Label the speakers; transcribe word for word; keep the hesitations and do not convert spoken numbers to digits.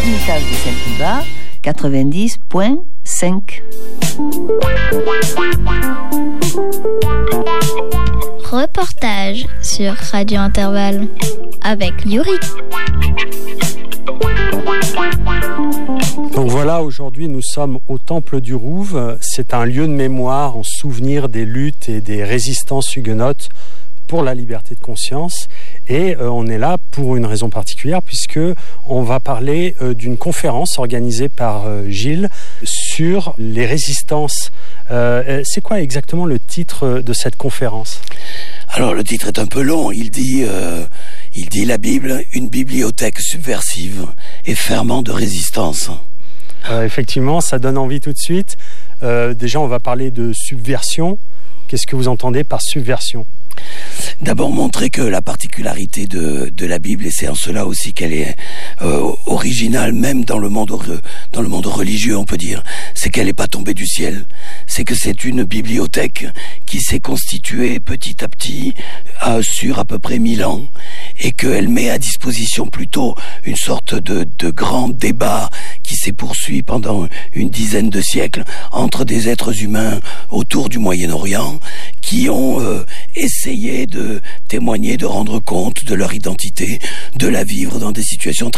Speaker 1: message de Saint-Privat, quatre-vingt-dix point cinq.
Speaker 2: Reportage sur Radio Intervalle avec Yuri.
Speaker 3: Donc voilà, aujourd'hui nous sommes au Temple du Rouve. C'est un lieu de mémoire en souvenir des luttes et des résistances huguenotes pour la liberté de conscience. Et euh, on est là pour une raison particulière, puisque on va parler euh, d'une conférence organisée par euh, Gilles sur les résistances. Euh, c'est quoi exactement le titre de cette conférence ?
Speaker 4: Alors le titre est un peu long. Il dit, euh, il dit la Bible, une bibliothèque subversive et ferment de résistance.
Speaker 3: Euh, effectivement, ça donne envie tout de suite. Euh, déjà, on va parler de subversion. Qu'est-ce que vous entendez par subversion ?
Speaker 4: D'abord montrer que la particularité de, de la Bible, et c'est en cela aussi qu'elle est euh, originale, même dans le monde dans le monde religieux, on peut dire, c'est qu'elle n'est pas tombée du ciel. C'est que c'est une bibliothèque qui s'est constituée petit à petit à, sur à peu près mille ans, et qu'elle met à disposition plutôt une sorte de, de grand débat qui s'est poursuivi pendant une dizaine de siècles entre des êtres humains autour du Moyen-Orient qui ont euh, essayé de témoigner, de rendre compte de leur identité, de la vivre dans des situations très